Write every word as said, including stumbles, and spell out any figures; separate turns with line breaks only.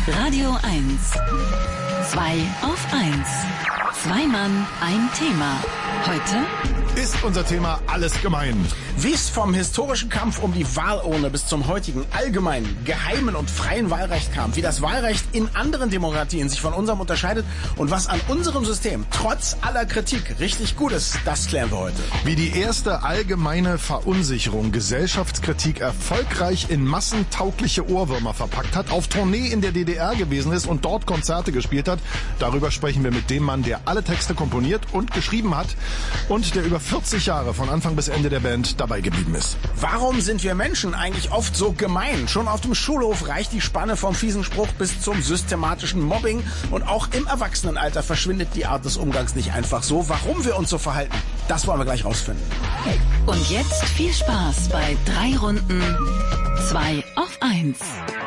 Radio eins. Zwei auf eins. Zwei Mann, ein Thema. Heute
ist unser Thema alles gemein.
Wie es vom historischen Kampf um die Wahlurne bis zum heutigen allgemeinen, geheimen und freien Wahlrecht kam, wie das Wahlrecht in anderen Demokratien sich von unserem unterscheidet und was an unserem System trotz aller Kritik richtig gut ist, das klären wir heute.
Wie die erste allgemeine Verunsicherung Gesellschaftskritik erfolgreich in massentaugliche Ohrwürmer verpackt hat, auf Tournee in der D D R gewesen ist und dort Konzerte gespielt hat. Darüber sprechen wir mit dem Mann, der alle Texte komponiert und geschrieben hat und der über vierzig Jahre von Anfang bis Ende der Band dabei geblieben ist.
Warum sind wir Menschen eigentlich oft so gemein? Schon auf dem Schulhof reicht die Spanne vom fiesen Spruch bis zum systematischen Mobbing und auch im Erwachsenenalter verschwindet die Art des Umgangs nicht einfach so. Warum wir uns so verhalten, das wollen wir gleich rausfinden.
und jetzt viel Spaß bei drei Runden zwei auf eins.